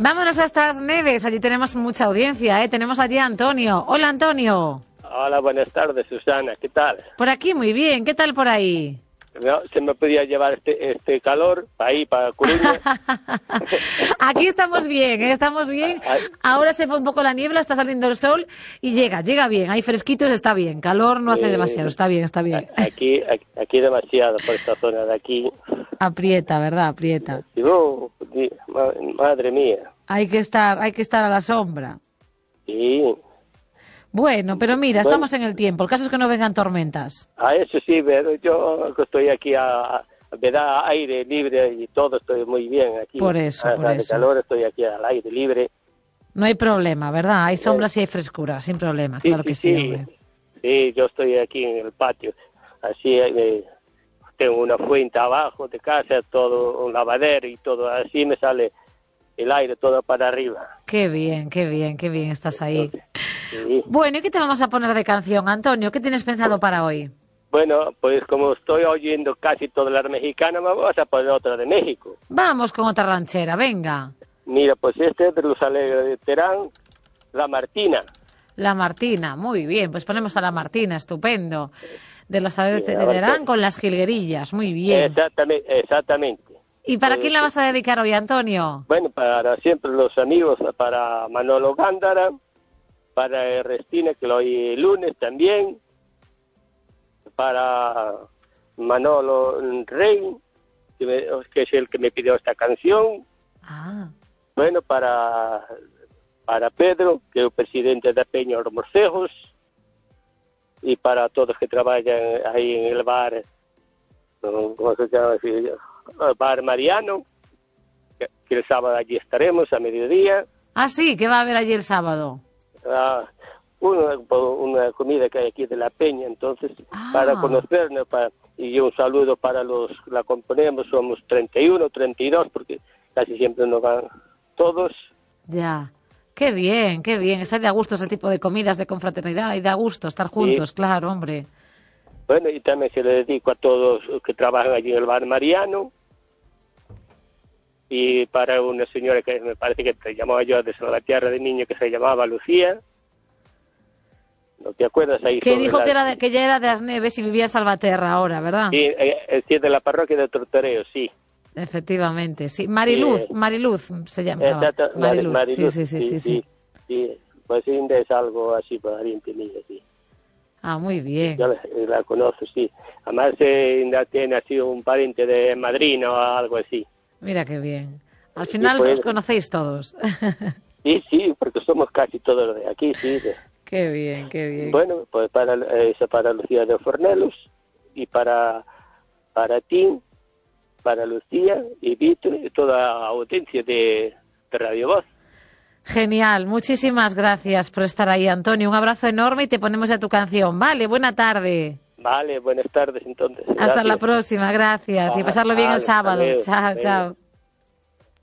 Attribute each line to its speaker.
Speaker 1: Vámonos a estas Neves, allí tenemos mucha audiencia, ¿eh? Tenemos allí a Antonio. Hola, Antonio.
Speaker 2: Hola, buenas tardes, Susana, ¿qué tal?
Speaker 1: Por aquí muy bien, ¿qué tal por ahí?
Speaker 2: No, se me podía llevar este calor para ahí, para Coruña.
Speaker 1: Aquí estamos bien, ¿eh? Estamos bien. Ahora se fue un poco la niebla, está saliendo el sol y llega bien. Hay fresquitos, está bien. Calor no hace demasiado, está bien, está bien.
Speaker 2: Aquí demasiado por esta zona de aquí.
Speaker 1: Aprieta, ¿verdad? Aprieta.
Speaker 2: Madre mía.
Speaker 1: Hay que estar a la sombra.
Speaker 2: Sí.
Speaker 1: Bueno, pero mira, estamos en el tiempo. El caso es que no vengan tormentas.
Speaker 2: A eso sí, pero yo estoy aquí me da aire libre y todo, estoy muy bien aquí.
Speaker 1: Por eso.
Speaker 2: De calor estoy aquí al aire libre.
Speaker 1: No hay problema, ¿verdad? Hay sombras y hay frescura, sin problema,
Speaker 2: sí,
Speaker 1: claro que sí, hombre.
Speaker 2: Sí, yo estoy aquí en el patio. Así tengo una fuente abajo de casa, todo un lavadero y todo. Así me sale el aire todo para arriba.
Speaker 1: Qué bien estás ahí.
Speaker 2: Sí.
Speaker 1: Bueno, ¿y qué te vamos a poner de canción, Antonio? ¿Qué tienes pensado para hoy?
Speaker 2: Bueno, pues como estoy oyendo casi todas las mexicanas, me vas a poner otra de México.
Speaker 1: Vamos con otra ranchera, venga.
Speaker 2: Mira, pues este es de Los Alegres de Terán, La Martina.
Speaker 1: La Martina, muy bien, pues ponemos a La Martina, estupendo. De Los Alegres de Terán con las jilguerillas, muy bien.
Speaker 2: Exactamente.
Speaker 1: ¿Y para quién la vas a dedicar hoy, Antonio?
Speaker 2: Bueno, para siempre los amigos, para Manolo Gándara, para Ernestina, que lo oí el lunes también, para Manolo Rey, que es el que me pidió esta canción.
Speaker 1: Ah.
Speaker 2: Bueno, para Pedro, que es el presidente de Peña Los Morcejos, y para todos que trabajan ahí en el bar, ¿cómo se llama? El bar Mariano, que el sábado allí estaremos a mediodía.
Speaker 1: Ah, sí, ¿qué va a haber allí el sábado?
Speaker 2: Una comida que hay aquí de la Peña, entonces, para conocernos, y un saludo para la componemos, somos 31, 32, porque casi siempre nos van todos.
Speaker 1: Ya, qué bien, es de a gusto ese tipo de comidas de confraternidad y da gusto estar juntos, sí. Claro, hombre.
Speaker 2: Bueno, y también se le dedico a todos los que trabajan allí en el bar Mariano, y para una señora que me parece que te llamaba yo de Salvatierra de niño, que se llamaba Lucía. ¿No te acuerdas ahí?
Speaker 1: Que dijo que ya era de As Neves y vivía en Salvaterra ahora, ¿verdad?
Speaker 2: Sí, es de la parroquia de Tortoreo, sí.
Speaker 1: Efectivamente, sí. Mariluz se llama.
Speaker 2: Mariluz.
Speaker 1: Sí.
Speaker 2: Pues Inda es algo así, pariente mío, sí.
Speaker 1: Ah, muy bien.
Speaker 2: Yo la conozco, sí. Además, Inda tiene así un pariente de madrina o algo así.
Speaker 1: Mira qué bien. Al final os conocéis todos.
Speaker 2: Sí, porque somos casi todos de aquí, sí.
Speaker 1: Qué bien.
Speaker 2: Bueno, pues para Lucía de Fornelos y para ti, para Lucía y Víctor y toda audiencia de Radio Voz.
Speaker 1: Genial, muchísimas gracias por estar ahí, Antonio. Un abrazo enorme y te ponemos ya tu canción. Vale, buena tarde.
Speaker 2: Vale, buenas tardes entonces.
Speaker 1: Hasta la próxima, gracias. Y pasarlo bien el sábado. Chao.